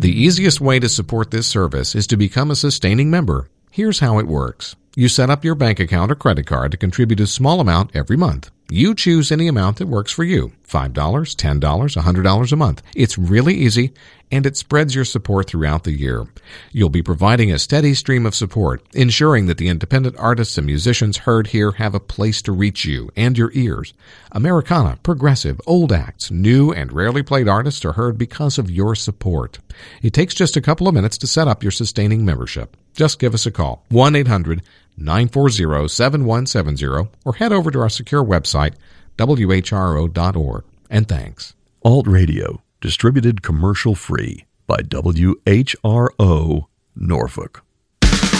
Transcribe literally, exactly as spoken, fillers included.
The easiest way to support this service is to become a sustaining member. Here's how it works. You set up your bank account or credit card to contribute a small amount every month. You choose any amount that works for you, five dollars, ten dollars, one hundred dollars a month. It's really easy, and it spreads your support throughout the year. You'll be providing a steady stream of support, ensuring that the independent artists and musicians heard here have a place to reach you and your ears. Americana, progressive, old acts, new and rarely played artists are heard because of your support. It takes just a couple of minutes to set up your sustaining membership. Just give us a call, one eight hundred nine four zero seven one seven zero, or head over to our secure website, W H R O dot org. And thanks. Alt Radio, distributed commercial free by W H R O Norfolk.